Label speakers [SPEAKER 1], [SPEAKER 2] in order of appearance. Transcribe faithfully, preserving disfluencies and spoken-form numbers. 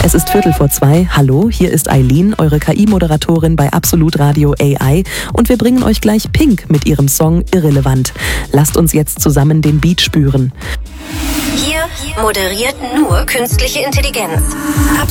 [SPEAKER 1] Es ist Viertel vor zwei. Hallo, hier ist Eileen, eure K I-Moderatorin bei Absolut Radio A I und wir bringen euch gleich Pink mit ihrem Song Irrelevant. Lasst uns jetzt zusammen den Beat spüren.
[SPEAKER 2] Hier moderiert nur künstliche Intelligenz. Absolut.